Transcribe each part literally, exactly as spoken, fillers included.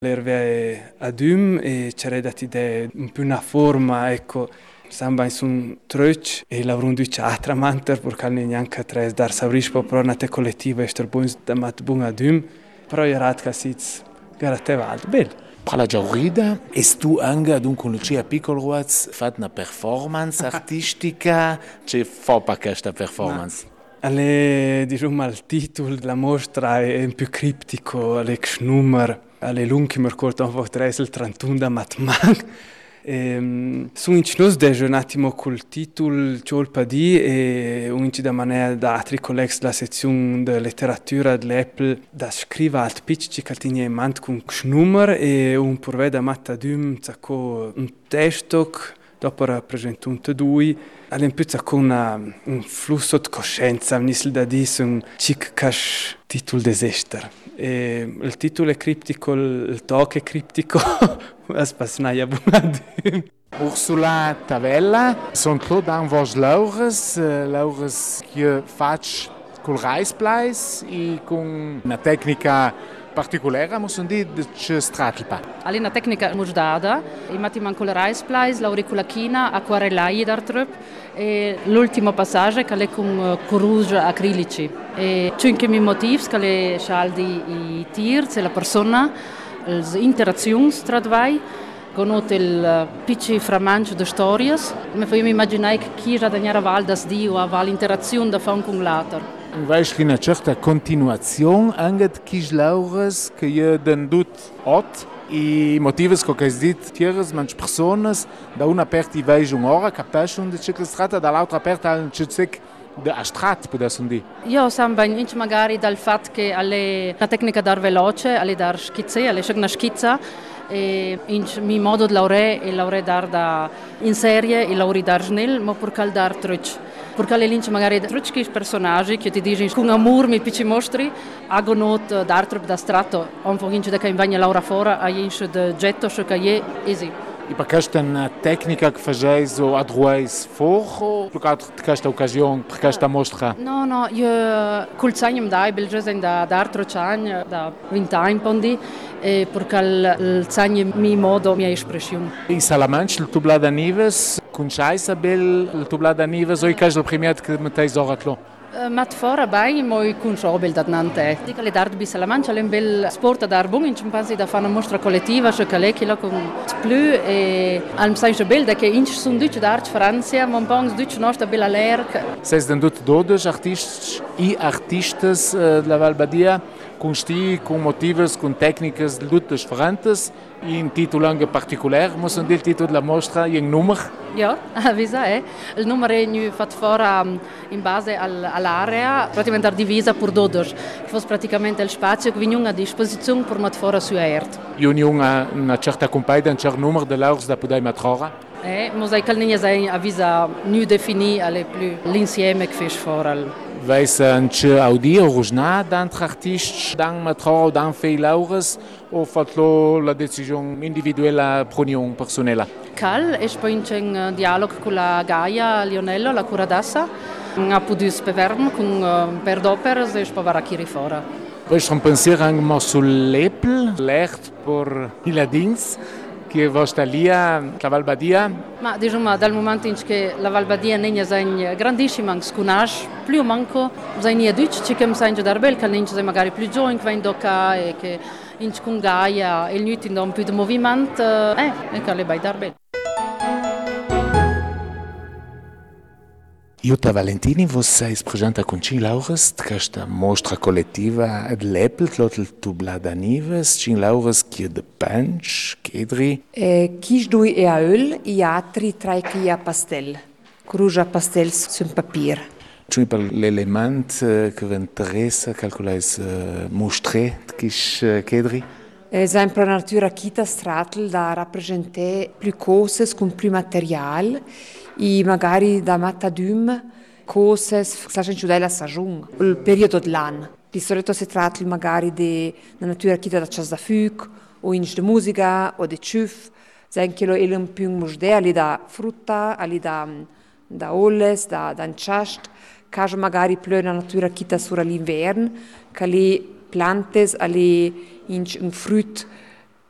L'erve adum e c'era dati de un più una forma, ecco, samba in sun truc e la rundu chatra manter perché ne neanche tres dar savrish po pro na te collettiva ester buns da mat bun adum, però era che sitz garate vald. Bel. Prala giaurida, es tu anche ad un conoscia piccolo ruaz fat una performance artistica, c'è fa pa questa performance. Alle diciamo il titolo della mostra è un più criptico, alle numero alle lunghi mi ricordo un po' tre il trentuno da Matman. E, sono in cino de un attimo col titolo Ciolpa di e un da maniera da altri colleghi della sezione di letteratura dell'Apple da scrivere alt pitch che tiene in mente con numero e un provveda matta dum zacco un testo dopo rappresenta un due all'impuzza con una, un flusso di coscienza nisel da dis un cic cash titolo desester. E il titolo è criptico, il tocco è criptico, aspassnaia bunad. Ursula Tavella, sono tot an vos laures, laures che fac col Reispleis e con una tecnica particolare, ma sono di che stratlpa. Alle una tecnica musdada, i mattiman col Reispleis, l'auriculachina, acquarellai d'artrup e l'ultimo passaggio che è con rouge acrilici. E cinque motivi che le scialdi i tir, se la persona, le interazioni tra due, conosce il piccolo framancio di storie, ma poi mi immaginai che chi già da valdas di o aveva l'interazione da fare con l'altro. Weißt du, eine certa continuazione anche di chi laures che io den dut ot i motivi che si dit tieres manch personas da una aperti veis un'ora capiscono di che si tratta dall'altra aperta al cic de astrat potessero dire. Io samba in magari dal fatto che alle una tecnica dar veloce, alle dar schizze, alle una schizza e in mi modo di lauree e lauree dar da in serie e lauri dar snel, ma per cal dar truc. Perché le lince magari trucchi personaggi che ti dicono con amore mi pici mostri, agonot d'artrup da strato, un po' ince da che in bagna laura fora, a ince de getto che è easy. E per questa una tecnica che faceis o adrueis for o per questa occasione, per questa mostra? No, no, io col sagno dai, belgese da d'altro sagno, da venti anni pondi, e perché il sagno mi modo, mia espressione. In Salamanca, il tublada nives, conosci bel il tublada nives o i casi il primo che metteis oratlo? Mat fora bai moi kun sobel dat nante. Dica le dart bi Salamanca un bel sport dar bun in chimpanzi da fa una mostra collettiva che le che la con plu e al sai bel da che in sun duc d'art Francia mon pons duc nostra bella lerc. Ses den dut dodes artistes e artistas de la Val Badia com sti com motivos com técnicas lutas diferentes e in titolo anche particolare, ma sono il titolo della mostra in numero. Ja, avvisa è. Il numero è nu fatto fora in base al, all'area, praticamente divisa per dodici. Fosse praticamente il spazio che viene a disposizione per mettere fora su ert. E ognuno una certa compagna, un certo numero di laurs da poter mettere fora? Eh, ma sai che non è avvisa nu definì alle più l'insieme che fece fora. Weis anche audio rosna d'altri artisti, dan mettere dan fei laures o fatlo la decisione individuale pronion personale? Cal, e poi c'è un dialogo con la Gaia Lionello, la curadassa, ha potuto bewerben con per d'opera e poi va a chiari fora. Poi sono pensiero anche sull'Apple, l'ert per i ladins, che vostra lì a Val Badia? Ma diciamo dal momento in cui la Val Badia non è grandissima, sconosce più o manco, non è duc, ci che sai già darbel, che non è magari più giovane che va in docca e che in con Gaia e il nuoto un po' di movimento, eh, e che le vai darbel. Jutta Valentini, vos seis presenta con cinque laures di questa mostra collettiva dell'Apple, il tublada nives, cinque laures che de punch, chedri. Eh, chi due è a öl, e altri tre che a pastel. Cruja pastel su un papir. Cioè per l'element che vi interessa, calcolais uh, mostrare di questi chedri? È sempre una natura chita stratel da rappresentare più cose con più materiale e magari da mattadum cose che si della stagione, il periodo dell'anno. Di solito si tratta magari di una natura chita da casa da fug o in di musica o di ciuf, sen che lo è un più musde da frutta, ali da da olles, da da chast, che magari più una natura chita sura l'inverno, che le plantes ali in un frutto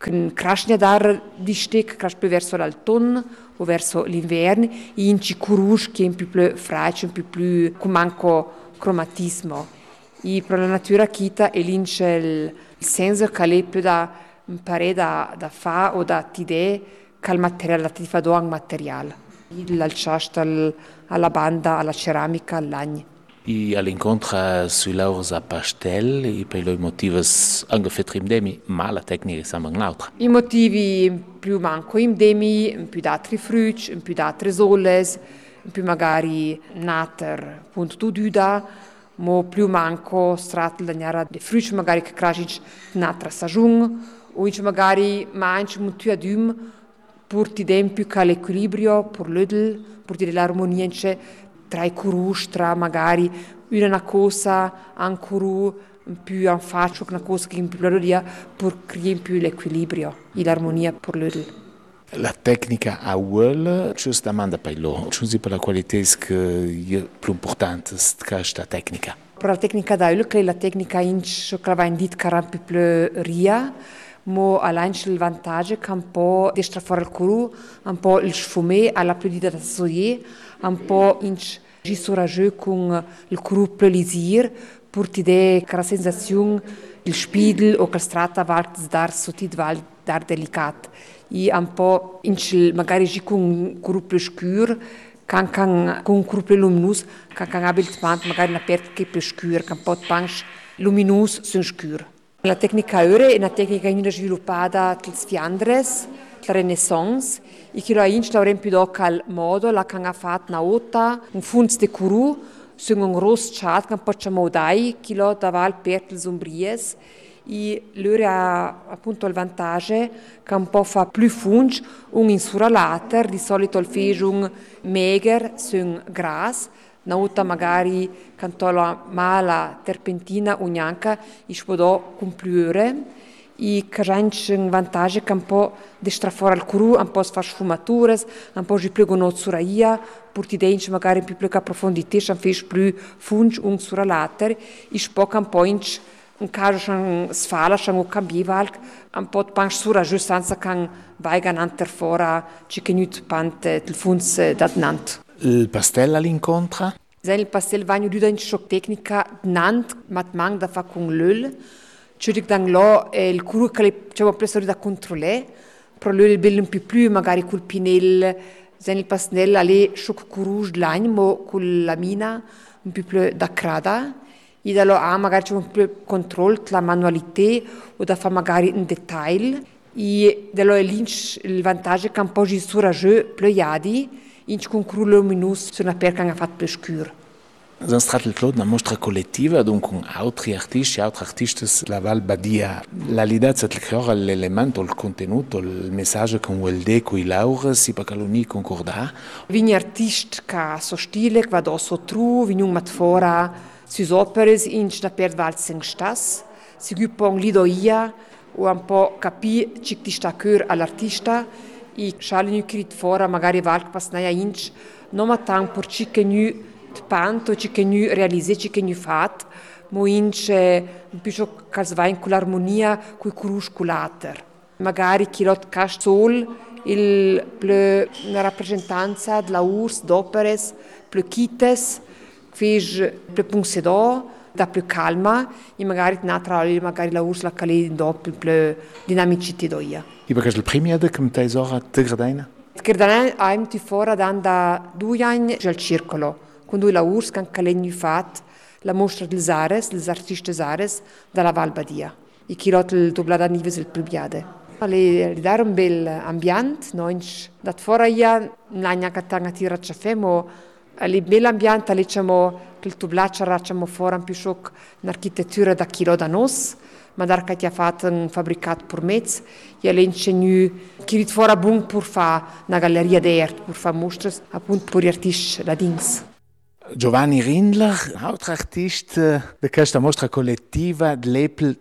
che cresce dar di stec, cresce più verso l'autunno o verso l'inverno, e in ci coruge che è un po' più fragile, un po' più con manco cromatismo. E per la natura chita è l'ince il senso che è più da imparare da, da fa o da t'idee che il materiale, da ti fa do un materiale. L'alciasta alla banda, alla ceramica, all'agno. E all'incontro sui laurs a pastel e per i motivi anche fetrimdemi, ma la tecnica sembra un'altra. I motivi più manco imdemi, più d'altri frutti, più d'altre soles, più magari nater, punto tu duda, ma più manco stratel da gnara de frutti magari che crescono un'altra stagione, o magari mangi molto adum, per ti den più che l'equilibrio, per l'udel, per ti l'armonia tra i curus, tra magari una cosa, un curu più in faccia, una cosa che in più melodia, per creare più l'equilibrio e l'armonia per l'udel. La tecnica a uel, ce si domanda per loro, ce si per la qualità che è più importante di questa tecnica. Per la tecnica da uel, che è la tecnica in che va in dit che è più ria, ma all'anche il vantaggio che un po' destra fuori il curu, un po' il sfumé alla più dita da soie, un po' in gisurageux con il curu più lisir, per ti dare la sensazione il spidel o che strata va dar sotit va dar delicat. E un po' in magari con un curu più scuro, can can con un curu più luminoso, can can abilmente magari una perte che è più scura, che un po' di panche luminoso sono scuro. La tecnica ora è una tecnica che è sviluppata nel Fiandres, la Renaissance, e che la inch la più dopo al modo, la che ha fatto una otta, un funz de curu, su un grosso chat che facciamo dai, che lo daval per le sombries, e loro ha appunto il vantaggio che un po' fa più funge, un in suralater, di solito il feijung meger su un gras, una volta magari cantola mala terpentina o neanche e spodò con plure e che c'è un vantaggio che un po' destra fuori al curu, un po' si fa sfumature, un po' si più con suraia, per ti denti magari più più che profondità, si fa più funge un suralater e spocca un po' in un caso si fa, si fa cambiare un po' di panche sura, giusto senza che vai ganante fuori, ci che non pante il funz da nant. Il pastel all'incontra? Il pastel va in una tecnica nant, ma manca da fare con l'olio. Cioè che dan là il curu che c'è presso da controllare, però l'olio è un po' più magari col pinel, il pastel alle sciocco curu d'lagno, ma con la mina un po' più da crada. E da là magari c'è un po' più controllo, la manualità, o da fare magari un dettaglio. E da là il vantaggio che un po' di surageux ploiadi, in con cru luminoso su una perca che ha fatto più scuro. Sono stata una mostra collettiva, con altri artisti e altri artisti della Val Badia. La l'idea è che l'elemento, il contenuto, il messaggio che vuol dire con i lauri si può calunni concordare. Vini artisti che ha suo stile, che va da suo tru, vini un matfora sue opere, in una per valsen stas, si occupano l'idoia, o un po' capire ciò che sta a cuore all'artista, e scialino che fora magari valc pasnaia inch, non ma tanto per ciò che nu panto, ciò che nu realizze, ciò che nu fat, ma inch un po' che si va in quell'armonia con i curusculater. Magari chi lo cash sol, il la rappresentanza della urs, d'operes, più chites, fece più punsedò, da più calma, e magari n'altra magari la urs la calè dopo più dinamicità doia. E perché il primo anno che mi hai ora te gradina? Che gradina ha mi fora da due anni al circolo, quando la urs che calè fatto la mostra del Zares, degli artisti Zares dalla Val Badia. E chi l'ha il doblata nives il plubiade. Le dare un bel ambiente, noi da fora io non neanche tanga tira caffè, ma le bel ambiente le diciamo che il tublaccia racciamo fuori un più shock un'architettura da chilo da nos, ma da che ti ha fatto un fabbricato per mezzo, e le ingegnu che rit fuori buon per fare una galleria d'arte, per fare mostre appunto per gli artisti da dings. Giovanni Rindler, altro artista di questa mostra collettiva dell'Apple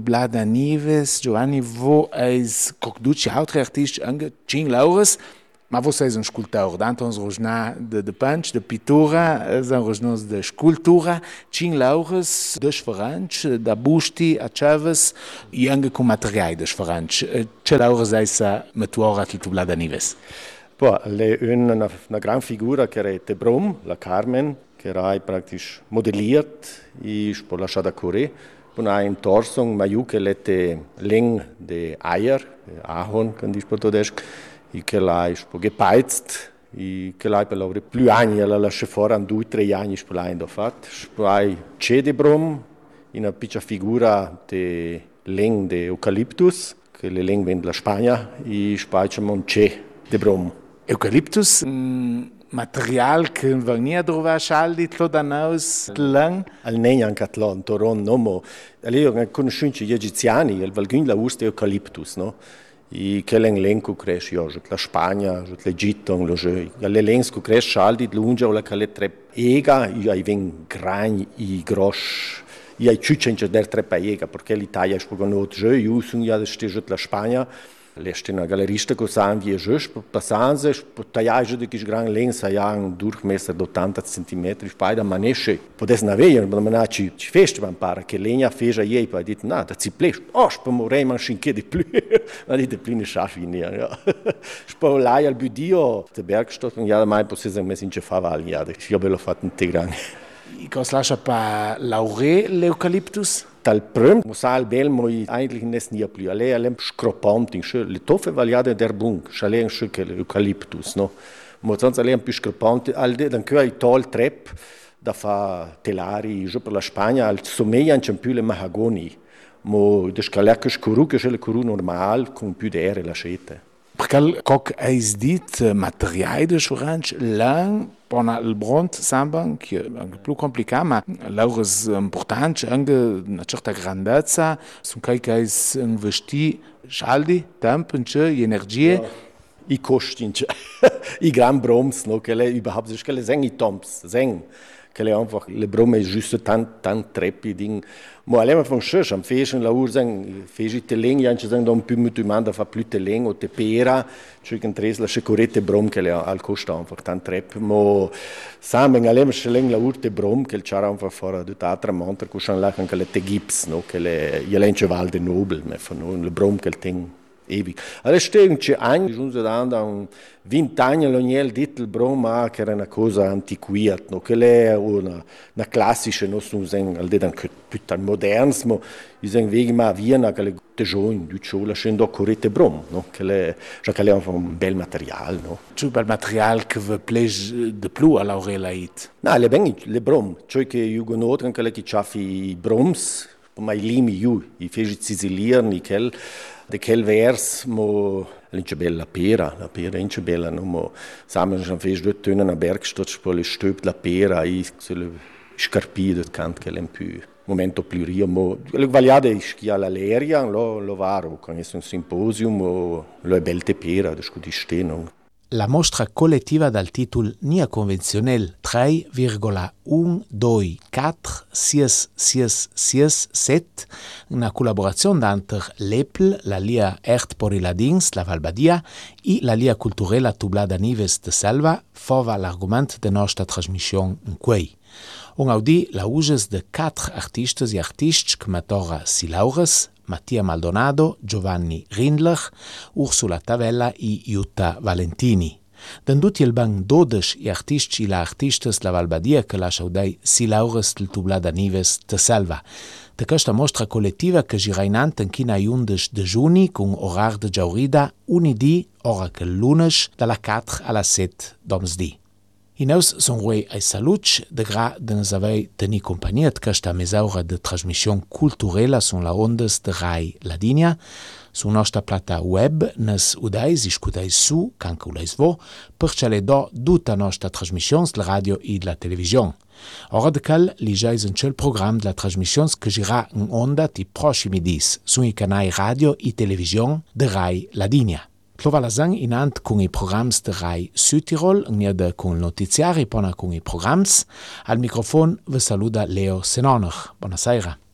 Tublada Nives. Giovanni, voi hai conduce altri artisti anche Jean Laures, Ma você és um escultor, tanto uns rosná de, de punch, de pintura, são rosnós de escultura, tinha lauras diferentes, da busti, a chaves e ainda com materiais diferentes. Que lauras é essa metuora que tu blada nives? Pô, é uma, uma grande figura que é de Brom, a Carmen, que era praticamente modelliert e por lasciata correr. Poi ha in torso un maiù che lette leng de Eier, Ahorn, kann dies portodesc, e che l'ha gepeizt, e che l'ha per laure più anni, la lascia fuori un due, tre anni per l'ha indo fatto. Poi c'è de Brom, in una piccola figura de leng de Eucalyptus, che le leng vende la Spagna, e poi c'è un c'è de Brom. Eucalyptus, mm. material che venia trova scialdi tlodanaus tlang al negna anche tlon toron nomo ali ho conosciuto gli egiziani il valgün la uste eucalyptus no i che l'elenco cresce io la Spagna l'Egitto lo je l'elenco cresce scialdi lunga o la cale tre ega io ai ven gran i gros i ai ciucence der tre ega perché l'Italia è spogonot je io sono ja stejo la Spagna. Leste na galerista ko sam vie just passanze tagliage de kis gran lensa ja un durchmesser de ottanta centimetri spaida manesche podes na veien ma manaci ci festival para che legna feja ei pa dit na da ci pleš os pa morei man schinche di più na di de pline schafi ne ja spo lai al budio de bergstoff ja mai posese mes in faval ja de io bello fatto integrare i cos lascia pa laure l'eucalyptus Tal prüm musal bel moi eigentlich nes nie plu. Ale alem scropant in schön. Le toffe valiade der bunk, chale en schöke eucalyptus, no. Mo sans ale un più scropant al de dan quei tol trep da fa telari jo per la Spagna al sommeia un più le mahagoni. Mo de scalac scuru che le curu normal con più d'aere la scete. Perché coc eis dit materiali de orange lang pona il bront samba che è anche più complicato ma laures importanti anche una certa grandezza sono kai che eis investi scaldi tempo e energie ja. I kosten i gran broms no che le überhaupt sich che le seng i toms seng che le einfach le bromme è giusto tant tant treppi ding mo alema von schösch am feschen la ursang feji te leng ja sagen da un più mit manda fa più te leng o te pera chicken tres la sicurete brom che le al costa einfach tant trepp mo samen alema scheleng la urte brom che il chara einfach fora de tatra monter cu schon lachen che le te gips no che le jelenche valde nobel me von le brom che il ting ewig. Allora c'è anni, giunge da un venti anni l'ogniel dit il broma che era una cosa antiquiata, no? Che è una, una classica, non sono al dedan che più tan moderns, ma io vedi ma via che le tejoin, du ciò la scendo correte brom, no? Che è già che è un bel materiale, no? C'è un bel materiale che vi piace di più all'Aurelait? No, le ben le brom, cioè che io conosco che le che i broms, ma i limi io, i feci cisilieren, i quel de quel vers mo l'ince bella pera la pera ince bella no mo samen schon fes dort tönen a bergstadt spole stöbt la pera i le scarpi dort kant che l'en più momento più rio mo le vagliade schia la leria lo lo varo con es un simposium o lo belte pera de scudi steno. La mostra collettiva dal titolo Nia Convenzionel tre virgola uno due quattro sei sei sei sette, una collaborazione entre l'E P L, la Lia Ert Poriladins, la Valbadia, e la Lia Culturella Tublada Nives de Selva, fova l'argument de nostra trasmissione in quei. Un audì la uses de quattro artistes e artists che matora Silaures, Mattia Maldonado, Giovanni Rindler, Ursula Tavella e Jutta Valentini. Dan tutti il ban dodici e artisti e la artistes la Valbadia che lasciau dai Silaures del Tublada Nives de Selva. De questa mostra collettiva che gira in ant in china undici de giugno con orar de giaurida unidì, ora che lunes, dalla quattro alla sette domsdì. Inaus son ruei ai saluts de gra de nos avei teni compagnia de questa mesaura de trasmission culturella sun la ondes de Rai Ladinia, su nostra plata web nes udais iscudais su, canca ulais vo, per cele do tutta nostra trasmissions de radio e de la television. Ora de cal ligais un cel program de la trasmissions che gira in onda ti prossimi dis su i canai radio e television de Rai Ladinia. Trova la sang in ant con i programs de Rai Südtirol, niede con notiziari pona con i programs. Al microfon vi saluda Leo Senoner. Buonasera.